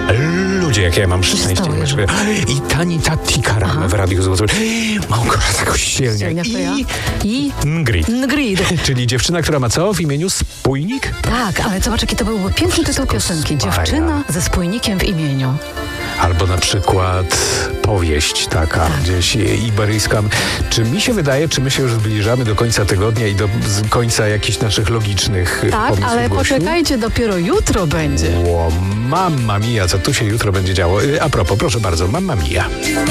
Ludzie, jakie ja mam szczęście. stało, Jerzy? I Tanita Tikaram w Radiu Złoty. Małgorzata Kościelnia. I Ngrid. Ngrid. Czyli dziewczyna, która ma co w imieniu? Spójnik? Tak, ale zobacz, jaki to byłby piękny tytuł piosenki. Dziewczyna ze spójnikiem w imieniu. Albo na przykład powieść taka gdzieś iberyjska. Czy mi się wydaje, czy my się już zbliżamy do końca tygodnia i do końca jakichś naszych logicznych Tak, pomysłów, ale Gosiu? poczekajcie, dopiero jutro będzie. O, mamma mia, co tu się jutro będzie działo? A propos, proszę bardzo, mamma mia.